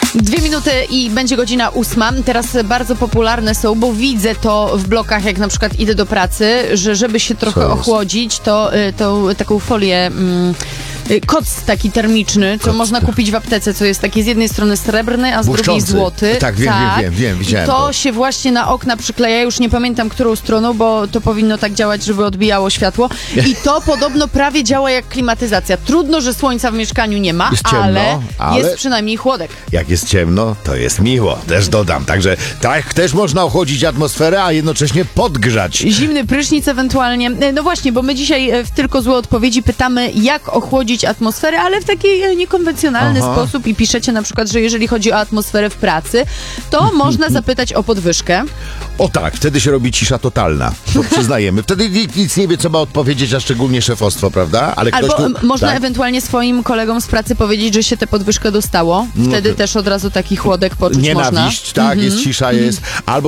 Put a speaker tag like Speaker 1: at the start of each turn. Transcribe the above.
Speaker 1: 2 minuty i będzie godzina 8. Teraz bardzo popularne są, bo widzę to w blokach, jak na przykład idę do pracy, że żeby się trochę ochłodzić, to taką folię... koc taki termiczny, co można kupić w aptece, co jest taki z jednej strony srebrny, a z drugiej złoty.
Speaker 2: Tak, wiem, widziałem.
Speaker 1: I to się właśnie na okna przykleja, już nie pamiętam którą stroną, bo to powinno tak działać, żeby odbijało światło. I to podobno prawie działa jak klimatyzacja. Trudno, że słońca w mieszkaniu nie ma,
Speaker 2: jest ciemno, ale
Speaker 1: jest przynajmniej chłodek.
Speaker 2: Jak jest ciemno, to jest miło, też dodam. Także tak też można ochłodzić atmosferę, a jednocześnie podgrzać.
Speaker 1: Zimny prysznic ewentualnie. No właśnie, bo my dzisiaj w Tylko Złe Odpowiedzi pytamy, jak ochłodzić atmosferę, ale w taki niekonwencjonalny sposób i piszecie na przykład, że jeżeli chodzi o atmosferę w pracy, to można zapytać o podwyżkę.
Speaker 2: O tak, wtedy się robi cisza totalna, to przyznajemy. Wtedy nikt nic nie wie, co ma odpowiedzieć, a szczególnie szefostwo, prawda? Ale
Speaker 1: albo
Speaker 2: ktoś tu,
Speaker 1: można
Speaker 2: tak?
Speaker 1: ewentualnie swoim kolegom z pracy powiedzieć, że się tę podwyżkę dostało. Wtedy też od razu taki chłodek poczuć
Speaker 2: Nienawiść,
Speaker 1: można.
Speaker 2: tak, jest cisza, jest. Albo